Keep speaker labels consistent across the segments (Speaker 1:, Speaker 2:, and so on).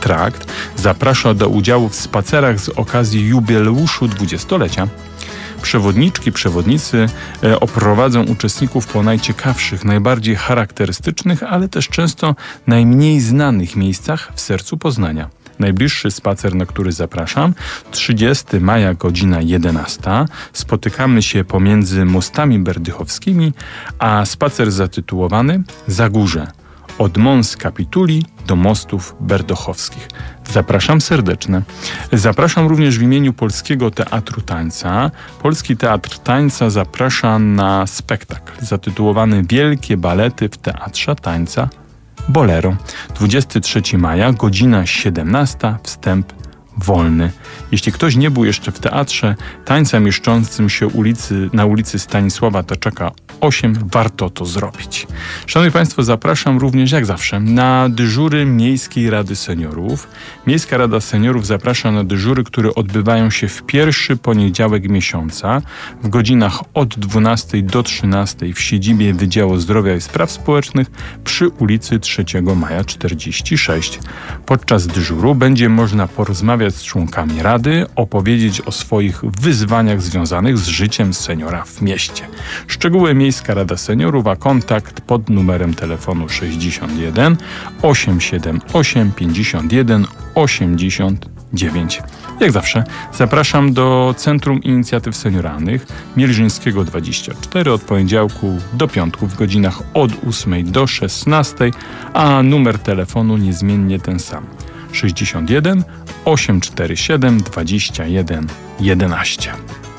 Speaker 1: Trakt zaprasza do udziału w spacerach z okazji jubileuszu 20-lecia. Przewodniczki, przewodnicy oprowadzą uczestników po najciekawszych, najbardziej charakterystycznych, ale też często najmniej znanych miejscach w sercu Poznania. Najbliższy spacer, na który zapraszam, 30 maja, godzina 11. Spotykamy się pomiędzy mostami berdychowskimi, a spacer zatytułowany Zagórze. Od Mons Capituli do mostów berdychowskich. Zapraszam serdecznie. Zapraszam również w imieniu Polskiego Teatru Tańca. Polski Teatr Tańca zaprasza na spektakl zatytułowany Wielkie balety w Teatrze Tańca Bolero. 23 maja, godzina 17, wstęp wolny. Jeśli ktoś nie był jeszcze w Teatrze Tańca mieszczącym się na ulicy Stanisława Toczaka 8, warto to zrobić. Szanowni Państwo, zapraszam również, jak zawsze, na dyżury Miejskiej Rady Seniorów. Miejska Rada Seniorów zaprasza na dyżury, które odbywają się w pierwszy poniedziałek miesiąca w godzinach od 12 do 13 w siedzibie Wydziału Zdrowia i Spraw Społecznych przy ulicy 3 Maja 46. Podczas dyżuru będzie można porozmawiać z członkami Rady, opowiedzieć o swoich wyzwaniach związanych z życiem seniora w mieście. Szczegóły Miejska Rada Seniorów, a kontakt pod numerem telefonu 61 878 51 89. Jak zawsze zapraszam do Centrum Inicjatyw Senioralnych Mierzyńskiego 24 od poniedziałku do piątku w godzinach od 8 do 16, a numer telefonu niezmiennie ten sam. 61 847 21 11.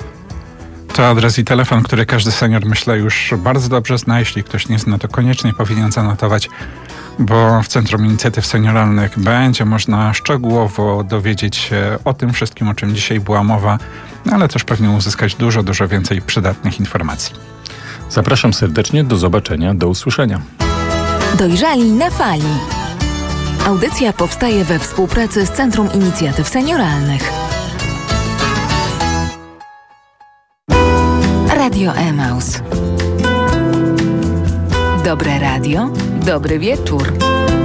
Speaker 2: To adres i telefon, który każdy senior, myślę, już bardzo dobrze zna. Jeśli ktoś nie zna, to koniecznie powinien zanotować, bo w Centrum Inicjatyw Senioralnych będzie można szczegółowo dowiedzieć się o tym wszystkim, o czym dzisiaj była mowa, ale też pewnie uzyskać dużo więcej przydatnych informacji.
Speaker 1: Zapraszam serdecznie, do zobaczenia, do usłyszenia.
Speaker 3: Dojrzali na fali. Audycja powstaje we współpracy z Centrum Inicjatyw Senioralnych. Radio Emaus. Dobre radio, dobry wieczór.